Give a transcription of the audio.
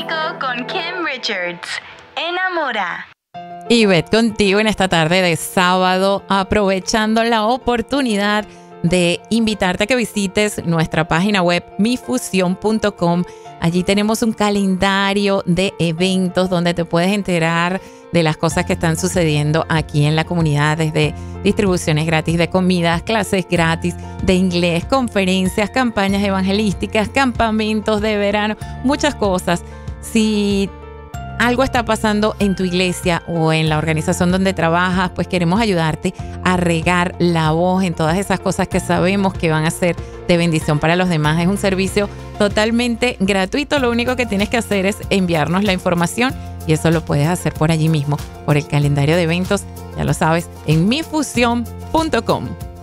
Romántico con Kim Richards. Enamora. Ivette contigo en esta tarde de sábado, aprovechando la oportunidad de invitarte a que visites nuestra página web mifusión.com. Allí tenemos un calendario de eventos donde te puedes enterar de las cosas que están sucediendo aquí en la comunidad, desde distribuciones gratis de comidas, clases gratis de inglés, conferencias, campañas evangelísticas, campamentos de verano, muchas cosas. Si algo está pasando en tu iglesia o en la organización donde trabajas, pues queremos ayudarte a regar la voz en todas esas cosas que sabemos que van a ser de bendición para los demás. Es un servicio totalmente gratuito. Lo único que tienes que hacer es enviarnos la información y eso lo puedes hacer por allí mismo, por el calendario de eventos, ya lo sabes, en mifusión.com.